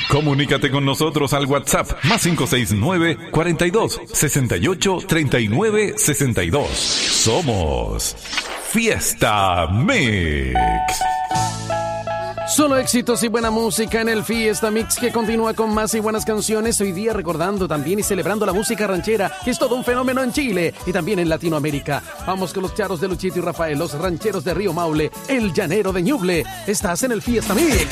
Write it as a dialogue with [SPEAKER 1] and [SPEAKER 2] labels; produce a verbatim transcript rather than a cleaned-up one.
[SPEAKER 1] Comunícate con nosotros al WhatsApp más cinco seis nueve, cuarenta y dos, sesenta y ocho, treinta y nueve, sesenta y dos. Somos Fiesta Mix.
[SPEAKER 2] Solo éxitos y buena música en el Fiesta Mix, que continúa con más y buenas canciones. Hoy día recordando también y celebrando la música ranchera, que es todo un fenómeno en Chile y también en Latinoamérica. Vamos con los charros de Luchito y Rafael, los rancheros de Río Maule, el llanero de Ñuble. Estás en el Fiesta Mix.